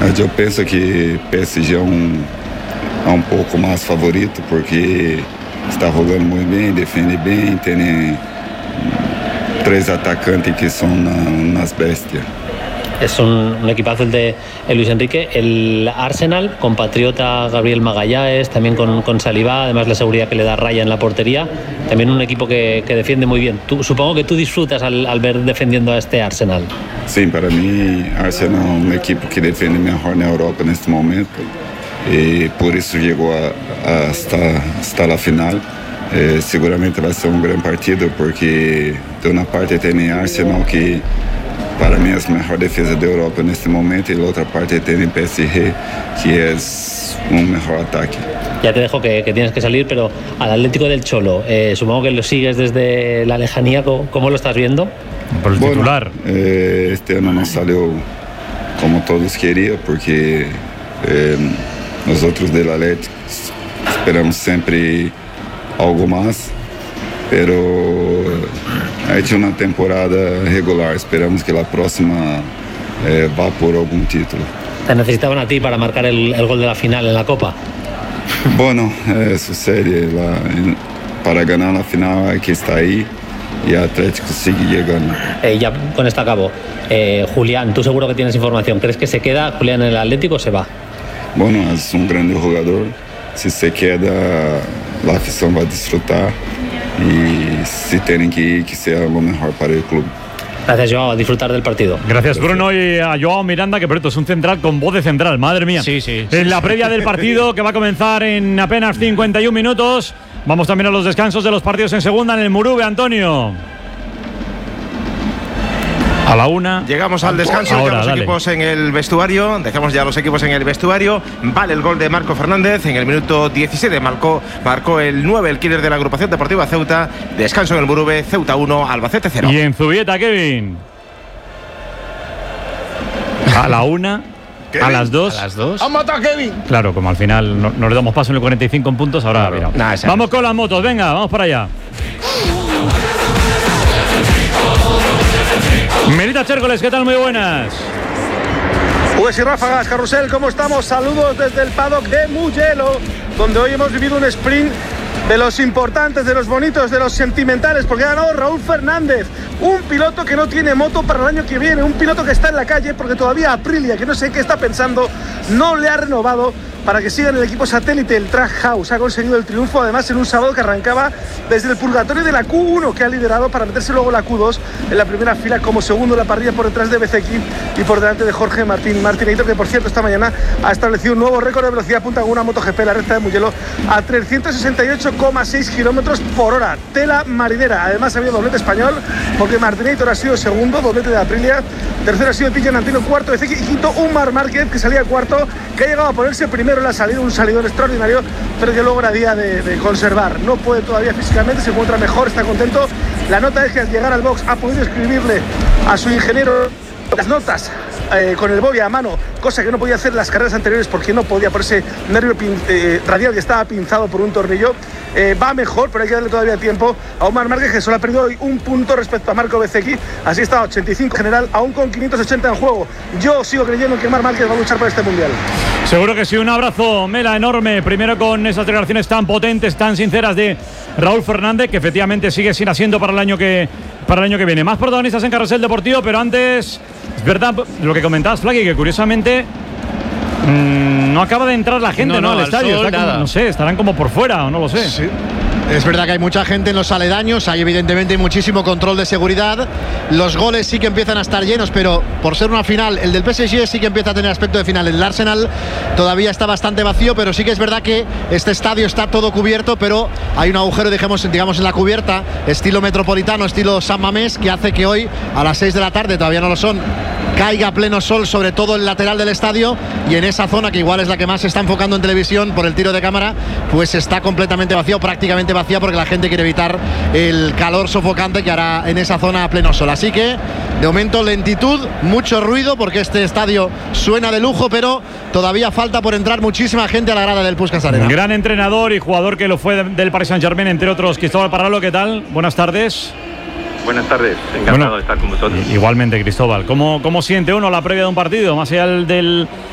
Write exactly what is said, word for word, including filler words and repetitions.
Eu penso que P S G é um, é um pouco mais favorito porque está jogando muito bem, defende bem, tem três atacantes que são na, nas bestias. Es un, un equipazo el de el Luis Enrique. El Arsenal, compatriota Gabriel Magalhães, también con, con Saliba, además la seguridad que le da Raya en la portería. También un equipo que, que defiende muy bien. Tú, supongo que tú disfrutas al, al ver defendiendo a este Arsenal. Sim, para mim, Arsenal é um equipo que defende melhor na Europa neste momento e por isso chegou a, a hasta, hasta a final. Eh, seguramente vai ser um grande partido porque de uma parte tem Arsenal que para mí es la mejor defensa de Europa en este momento y la otra parte tiene P S G que es un mejor ataque. Ya te dejo que, que tienes que salir, pero al Atlético del Cholo, eh, supongo que lo sigues desde la lejanía. ¿Cómo lo estás viendo? Por el bueno, titular. Eh, este año no salió como todos querían porque eh, nosotros del Atlético esperamos siempre algo más, pero ha hecho una temporada regular. Esperamos que la próxima eh, va por algún título. Te necesitaban a ti para marcar el, el gol de la final en la Copa. Bueno, eh, sucede. La, en, para ganar la final hay que estar ahí y Atlético sigue llegando. Eh, ya con esto acabo. Eh, Julián, tú seguro que tienes información. ¿Crees que se queda Julián en el Atlético o se va? Bueno, es un gran jugador. Si se queda, la afición va a disfrutar. Y si tienen que ir, que sea lo mejor para el club. Gracias, Joao, a disfrutar del partido. Gracias, Bruno, y a Joao Miranda, que por cierto es un central con voz de central, madre mía. Sí, sí. En la previa del partido, que va a comenzar en apenas cincuenta y un minutos. Vamos también a los descansos de los partidos en segunda en el Murube, Antonio. A la una. Llegamos al descanso, ahora, ya los dale. equipos en el vestuario. Dejamos ya los equipos en el vestuario. Vale el gol de Marco Fernández en el minuto diecisiete. Marcó, marcó el nueve, el killer de la agrupación deportiva Ceuta. Descanso en el Murube, Ceuta uno, Albacete cero. Y en Zubieta, Kevin. A la una. A las dos. A las dos. ¡Han matado a Kevin! Claro, como al final no, no le damos paso en el cuarenta y cinco en puntos, ahora Claro. mira. Nah, esa vamos no. con las motos, venga, vamos para allá. Melita Chércoles, ¿qué tal? Muy buenas. Pues y ráfagas, Carrusel, ¿cómo estamos? Saludos desde el paddock de Mugello, donde hoy hemos vivido un sprint de los importantes, de los bonitos, de los sentimentales, porque ha ganado Raúl Fernández, un piloto que no tiene moto para el año que viene, un piloto que está en la calle porque todavía Aprilia, que no sé qué está pensando, no le ha renovado para que siga en el equipo satélite. El Track House ha conseguido el triunfo, además en un sábado que arrancaba desde el purgatorio de la Q uno, que ha liderado para meterse luego la Q dos en la primera fila como segundo en la parrilla por detrás de Bezzecchi y por delante de Jorge Martín Martínez, que por cierto esta mañana ha establecido un nuevo récord de velocidad punta con una MotoGP en la recta de Mugello a trescientos sesenta y ocho coma seis kilómetros por hora. Tela marinera. Además ha habido doblete español porque Martínez ha sido segundo, doblete de Aprilia, tercero ha sido Pijan Antino, cuarto de Bezzecchi y quinto Umar Márquez, que salía cuarto, que ha llegado a ponerse primero en la salida, un salidor extraordinario, pero que luego era día de, de conservar. No puede todavía físicamente, se encuentra mejor, está contento. La nota es que al llegar al box ha podido escribirle a su ingeniero las notas eh, con el bobby a mano, cosa que no podía hacer en las carreras anteriores porque no podía por ese nervio pin, eh, radial que estaba pinzado por un tornillo. Eh, va mejor, pero hay que darle todavía tiempo a Umar Márquez, que solo ha perdido hoy un punto respecto a Marco Bezzecchi. Así está a ochenta y cinco general, aún con quinientos ochenta en juego. Yo sigo creyendo que Umar Márquez va a luchar por este mundial. Seguro que sí, un abrazo, Mela, enorme. Primero con esas declaraciones tan potentes, tan sinceras de Raúl Fernández, que efectivamente sigue sin asiento para el año que, para el año que viene. Más protagonistas en Carrusel Deportivo, pero antes, es verdad lo que comentabas, Flaqui, que curiosamente mmm, no acaba de entrar la gente, No, ¿no? no, al al estadio. sol, Está como, nada. no sé, estarán como por fuera o no lo sé. Sí. Es verdad que hay mucha gente en los aledaños, hay evidentemente muchísimo control de seguridad. Los goles sí que empiezan a estar llenos, pero por ser una final, el del P S G sí que empieza a tener aspecto de final. El del Arsenal todavía está bastante vacío, pero sí que es verdad que este estadio está todo cubierto, pero hay un agujero, digamos, digamos en la cubierta, estilo metropolitano, estilo San Mamés, que hace que hoy a las seis de la tarde, todavía no lo son, caiga pleno sol sobre todo el lateral del estadio, y en esa zona, que igual es la que más se está enfocando en televisión por el tiro de cámara, pues está completamente vacío, prácticamente vacía, porque la gente quiere evitar el calor sofocante que hará en esa zona a pleno sol. Así que de momento lentitud, mucho ruido, porque este estadio suena de lujo, pero todavía falta por entrar muchísima gente a la grada del Puskás Arena. Gran entrenador y jugador que lo fue del Paris Saint-Germain, entre otros, Cristóbal Parralo, ¿qué tal? Buenas tardes. Buenas tardes, encantado Bueno, de estar con vosotros. Igualmente, Cristóbal. ¿Cómo, ¿Cómo siente uno la previa de un partido? Más allá del, del